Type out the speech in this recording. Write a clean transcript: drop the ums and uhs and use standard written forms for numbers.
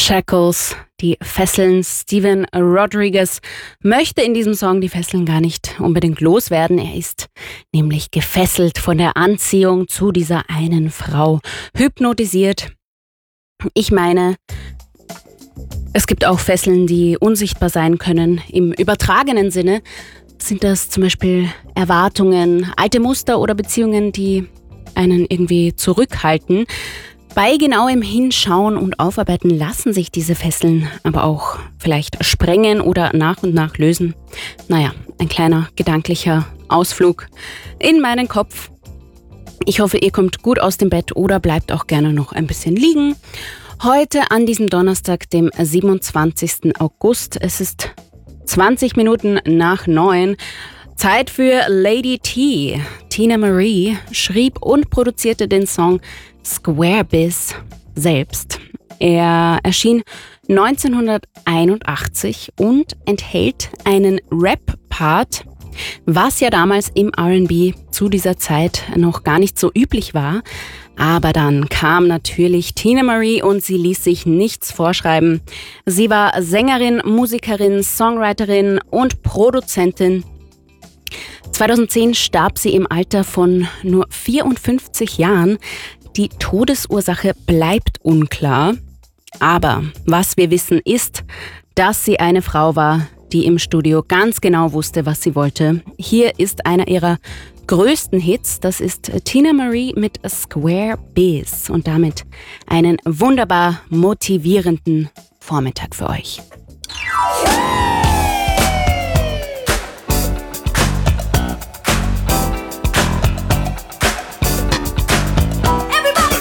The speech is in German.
Shackles, die Fesseln. Steven Rodriguez möchte in diesem Song die Fesseln gar nicht unbedingt loswerden. Er ist nämlich gefesselt von der Anziehung zu dieser einen Frau, hypnotisiert. Ich meine, es gibt auch Fesseln, die unsichtbar sein können. Im übertragenen Sinne sind das zum Beispiel Erwartungen, alte Muster oder Beziehungen, die einen irgendwie zurückhalten. Bei genauem Hinschauen und Aufarbeiten lassen sich diese Fesseln aber auch vielleicht sprengen oder nach und nach lösen. Naja, ein kleiner gedanklicher Ausflug in meinen Kopf. Ich hoffe, ihr kommt gut aus dem Bett oder bleibt auch gerne noch ein bisschen liegen. Heute an diesem Donnerstag, dem 27. August. Es ist 20 Minuten nach 9. Zeit für Lady T. Teena Marie schrieb und produzierte den Song Square Biz selbst. Er erschien 1981 und enthält einen Rap-Part, was ja damals im R&B zu dieser Zeit noch gar nicht so üblich war. Aber dann kam natürlich Teena Marie und sie ließ sich nichts vorschreiben. Sie war Sängerin, Musikerin, Songwriterin und Produzentin. 2010 starb sie im Alter von nur 54 Jahren. Die Todesursache bleibt unklar. Aber was wir wissen ist, dass sie eine Frau war, die im Studio ganz genau wusste, was sie wollte. Hier ist einer ihrer größten Hits. Das ist Teena Marie mit Square Biz. Und damit einen wunderbar motivierenden Vormittag für euch.